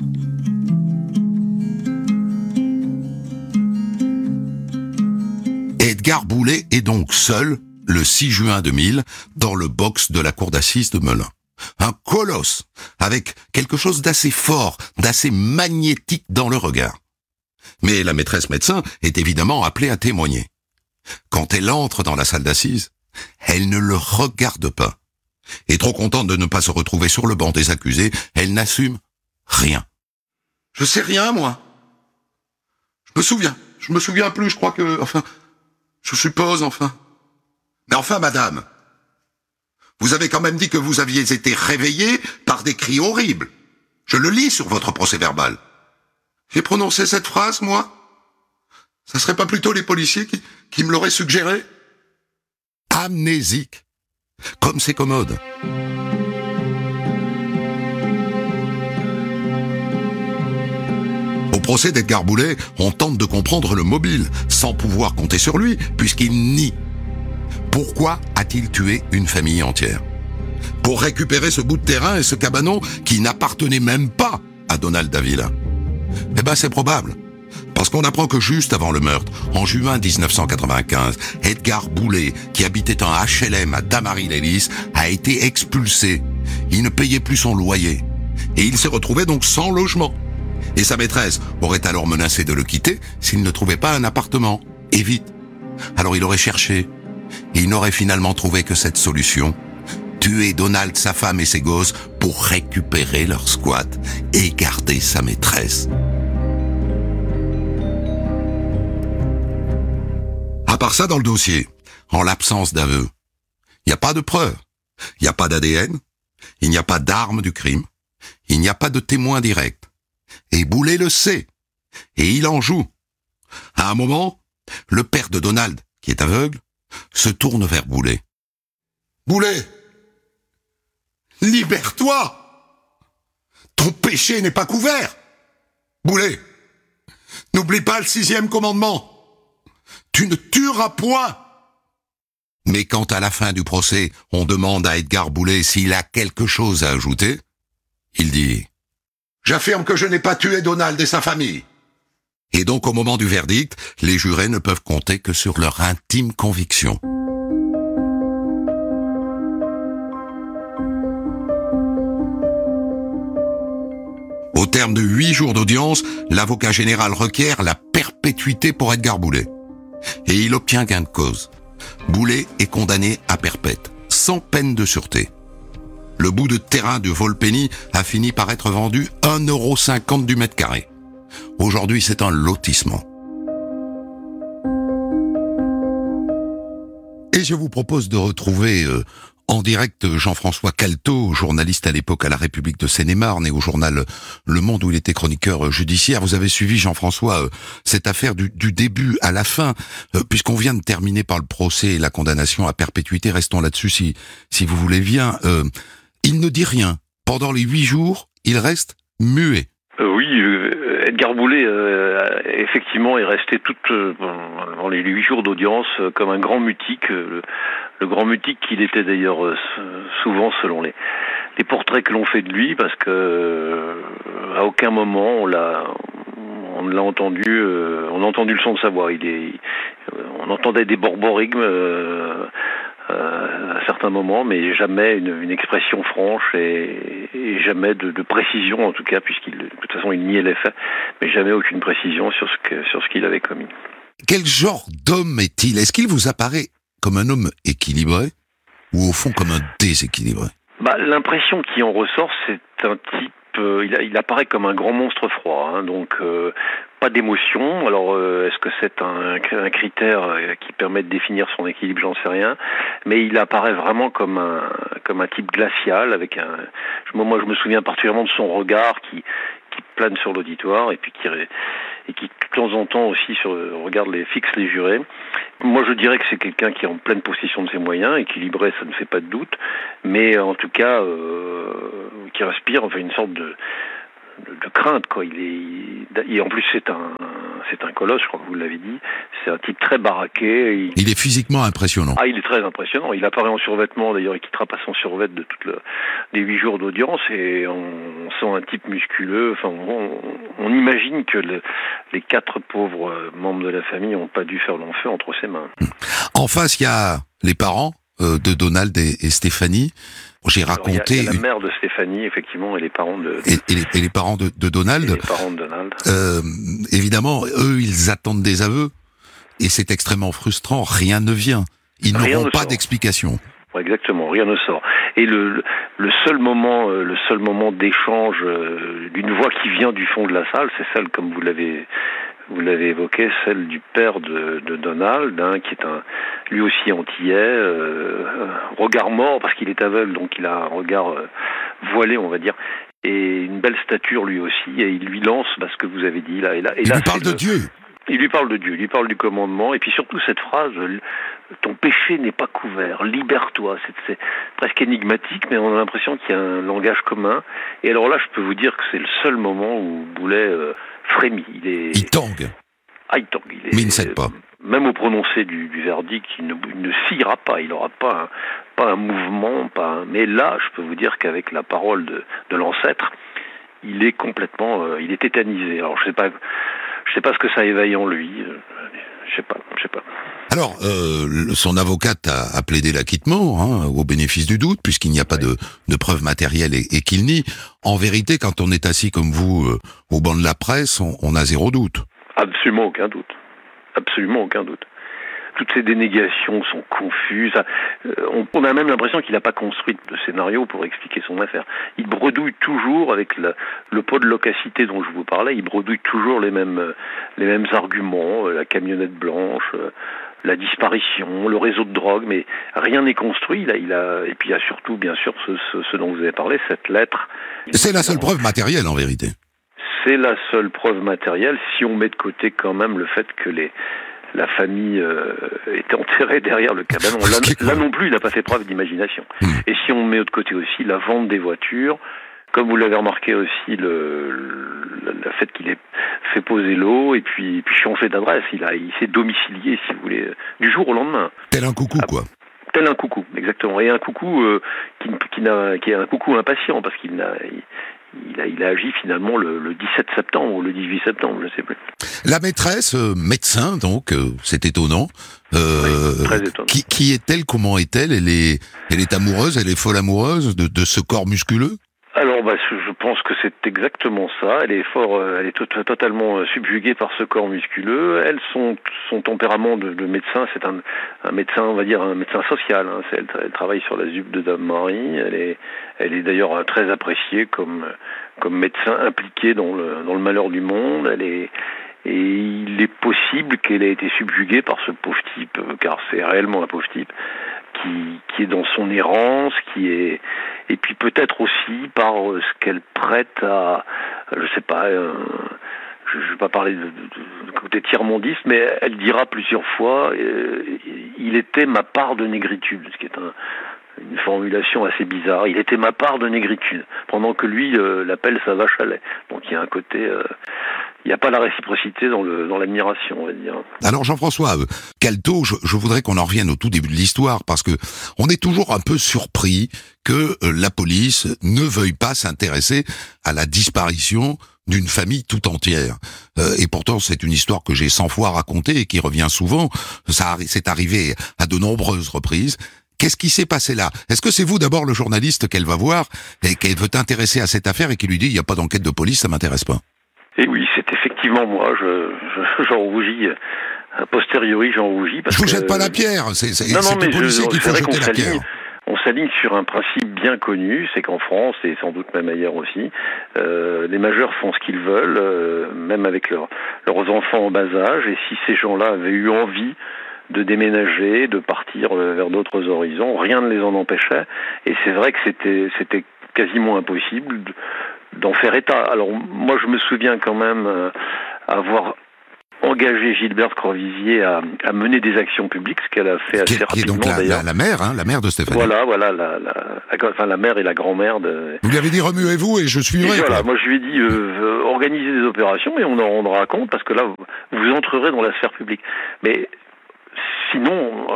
Edgar Boulet est donc seul, le 6 juin 2000, dans le box de la cour d'assises de Melun. Un colosse, avec quelque chose d'assez fort, d'assez magnétique dans le regard. Mais la maîtresse médecin est évidemment appelée à témoigner. Quand elle entre dans la salle d'assises, elle ne le regarde pas. Et trop contente de ne pas se retrouver sur le banc des accusés, elle n'assume rien. Je sais rien, moi. Je me souviens plus, je crois que, je suppose. Mais madame, vous avez quand même dit que vous aviez été réveillée par des cris horribles. Je le lis sur votre procès-verbal. J'ai prononcé cette phrase, moi? Ça serait pas plutôt les policiers qui me l'auraient suggéré? Amnésique. Comme c'est commode. Au procès d'Edgar Boulet, on tente de comprendre le mobile, sans pouvoir compter sur lui, puisqu'il nie. Pourquoi a-t-il tué une famille entière? pour récupérer ce bout de terrain et ce cabanon qui n'appartenait même pas à Donald Davila. Eh ben, c'est probable. Parce qu'on apprend que juste avant le meurtre, en juin 1995, Edgar Boulet, qui habitait un HLM à Damary-Lélis, a été expulsé. Il ne payait plus son loyer. Et il s'est retrouvé donc sans logement. Et sa maîtresse aurait alors menacé de le quitter s'il ne trouvait pas un appartement. Et vite. Alors il aurait cherché. Et il n'aurait finalement trouvé que cette solution. Tuer Donald, sa femme et ses gosses pour récupérer leur squat et garder sa maîtresse. À part ça, dans le dossier, en l'absence d'aveu, il n'y a pas de preuves, il n'y a pas d'ADN, il n'y a pas d'arme du crime, il n'y a pas de témoin direct. Et Boulet le sait, et il en joue. À un moment, le père de Donald, qui est aveugle, se tourne vers Boulet. « Boulet, libère-toi! Ton péché n'est pas couvert! Boulet, n'oublie pas le 6e commandement! Tu ne tueras point !» Mais quand à la fin du procès, on demande à Edgar Boulet s'il a quelque chose à ajouter, il dit « J'affirme que je n'ai pas tué Donald et sa famille. » Et donc au moment du verdict, les jurés ne peuvent compter que sur leur intime conviction. Au terme de 8 jours d'audience, l'avocat général requiert la perpétuité pour Edgar Boulet. Et il obtient gain de cause. Boulet est condamné à perpète, sans peine de sûreté. Le bout de terrain de Volpeni a fini par être vendu 1,50 € du mètre carré. Aujourd'hui, c'est un lotissement. Et je vous propose de retrouver en direct Jean-François Calto, journaliste à l'époque à la République de Seine-et-Marne et au journal Le Monde où il était chroniqueur judiciaire. Vous avez suivi, Jean-François, cette affaire du début à la fin, puisqu'on vient de terminer par le procès et la condamnation à perpétuité. Restons là-dessus si vous voulez bien. Il ne dit rien. Pendant les 8 jours, il reste muet. Oui, Edgar Boulet, effectivement, est resté dans les 8 jours d'audience comme un grand mutique, le grand mutique qu'il était d'ailleurs souvent selon les portraits que l'on fait de lui, parce que à aucun moment on l'a entendu, on a entendu le son de sa voix. On entendait des borborigmes à certains moments, mais jamais une expression franche et jamais de précision, en tout cas, de toute façon il niait les faits, mais jamais aucune précision sur ce qu'il avait commis. Quel genre d'homme est-il ? Est-ce qu'il vous apparaît comme un homme équilibré ou au fond comme un déséquilibré ? L'impression qui en ressort, c'est un type, il apparaît comme un grand monstre froid, donc pas d'émotion. Alors est-ce que c'est un critère qui permet de définir son équilibre? J'en sais rien, mais il apparaît vraiment comme un type glacial, avec moi je me souviens particulièrement de son regard qui plane sur l'auditoire et puis qui de temps en temps aussi fixe les jurés. Moi je dirais que c'est quelqu'un qui est en pleine possession de ses moyens, équilibré, ça ne fait pas de doute, mais en tout cas qui respire une sorte de crainte, quoi. Et en plus c'est un colosse, je crois que vous l'avez dit. C'est un type très baraqué. Il est physiquement impressionnant. Il est très impressionnant. Il apparaît en survêtement, d'ailleurs, il quittera pas son survêt de les 8 jours d'audience, et on sent un type musculeux. On imagine que les 4 pauvres membres de la famille n'ont pas dû faire long feu entre ses mains. En face, il y a les parents de Donald et Stéphanie. J'ai raconté. Il y a la mère de Stéphanie, effectivement, et les parents de. Et les parents de Donald. Et les parents de Donald. Évidemment, eux, ils attendent des aveux, et c'est extrêmement frustrant. Rien ne vient. Ils n'auront pas d'explication. Exactement, rien ne sort. Et le seul moment d'échange d'une voix qui vient du fond de la salle, c'est celle, comme vous l'avez évoqué, celle du père de Donald, qui est lui aussi antillais, regard mort parce qu'il est aveugle, donc il a un regard voilé, on va dire, et une belle stature lui aussi, et il lui lance ce que vous avez dit là. Il lui parle de Dieu. Il lui parle de Dieu, il lui parle du commandement, et puis surtout cette phrase, ton péché n'est pas couvert, libère-toi. C'est presque énigmatique, mais on a l'impression qu'il y a un langage commun. Et alors là, je peux vous dire que c'est le seul moment où Boulet frémit. Il tangue. Mais il ne cède pas. Même au prononcé du verdict, il ne sciera pas, il n'aura pas un mouvement, mais là, je peux vous dire qu'avec la parole de l'ancêtre, il est complètement, il est tétanisé. Alors je sais pas ce que ça éveille en lui. Je sais pas. Alors, son avocate a plaidé l'acquittement, au bénéfice du doute, puisqu'il n'y a pas de preuves matérielles et qu'il nie. En vérité, quand on est assis comme vous au banc de la presse, on a zéro doute. Absolument aucun doute. Toutes ces dénégations sont confuses. On a même l'impression qu'il n'a pas construit de scénario pour expliquer son affaire. Il bredouille toujours avec le pot de loquacité dont je vous parlais. Il bredouille toujours les mêmes arguments, la camionnette blanche, la disparition, le réseau de drogue, mais rien n'est construit. Et puis il y a surtout, bien sûr, ce dont vous avez parlé, cette lettre. C'est la seule preuve matérielle, en vérité. C'est la seule preuve matérielle, si on met de côté quand même le fait que la famille était enterrée derrière le cabanon. Là non plus, il n'a pas fait preuve d'imagination. Et si on met de côté aussi la vente des voitures, comme vous l'avez remarqué aussi, le fait qu'il ait fait poser l'eau et puis changer d'adresse, il s'est domicilié, si vous voulez, du jour au lendemain. Tel un coucou, quoi. Tel un coucou, exactement. Et un coucou qui est un coucou impatient, parce qu'il a agi finalement le 17 septembre ou le 18 septembre, je ne sais plus. La maîtresse, médecin, donc, c'est étonnant. Oui, très étonnant. Qui est-elle? Comment est-elle? Elle est amoureuse, elle est folle amoureuse de ce corps musculeux? Alors, je pense que c'est exactement ça. Elle est totalement subjuguée par ce corps musculeux. Elle, son tempérament de médecin, c'est un médecin, on va dire un médecin social. Elle travaille sur la ZUP de Dame Marie. Elle est d'ailleurs très appréciée comme médecin impliqué dans le malheur du monde. Et il est possible qu'elle ait été subjuguée par ce pauvre type, car c'est réellement un pauvre type, qui est dans son errance, et puis peut-être aussi par ce qu'elle prête à, je sais pas, je vais pas parler de côté tiers-mondiste, mais elle dira plusieurs fois, il était ma part de négritude, ce qui est une formulation assez bizarre. Il était ma part de négritude, pendant que lui l'appelle sa vache à lait. Donc il y a un côté, il n'y a pas la réciprocité dans l'admiration, on va dire. Alors Jean-François Calto, je voudrais qu'on en revienne au tout début de l'histoire, parce que on est toujours un peu surpris que la police ne veuille pas s'intéresser à la disparition d'une famille tout entière. Et pourtant, c'est une histoire que j'ai 100 fois racontée et qui revient souvent. C'est arrivé à de nombreuses reprises. Qu'est-ce qui s'est passé là? Est-ce que c'est vous d'abord le journaliste qu'elle va voir et qu'elle veut intéresser à cette affaire et qui lui dit il n'y a pas d'enquête de police, ça m'intéresse pas? Et oui, c'est effectivement moi. J'en rougis. A posteriori, j'en rougis. Je vous jette pas la pierre. C'est le policier qu'il faut jeter la pierre. On s'aligne sur un principe bien connu, c'est qu'en France, et sans doute même ailleurs aussi, les majeurs font ce qu'ils veulent, même avec leurs enfants en bas âge, et si ces gens-là avaient eu envie de déménager, de partir vers d'autres horizons, rien ne les en empêchait, et c'est vrai que c'était quasiment impossible d'en faire état. Alors moi je me souviens quand même avoir engagé Gilberte Croisier à mener des actions publiques, ce qu'elle a fait assez rapidement. Qui est donc la mère de Stéphanie. Voilà, la mère et la grand-mère de... Vous lui avez dit remuez-vous et je suivrai. Voilà, moi je lui ai dit organisez des opérations et on en rendra compte, parce que là vous entrerez dans la sphère publique. Mais sinon,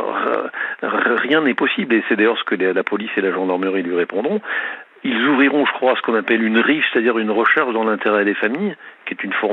rien n'est possible, et c'est d'ailleurs ce que la police et la gendarmerie lui répondront. Ils ouvriront, je crois, ce qu'on appelle une RIF, c'est-à-dire une recherche dans l'intérêt des familles, qui est une forme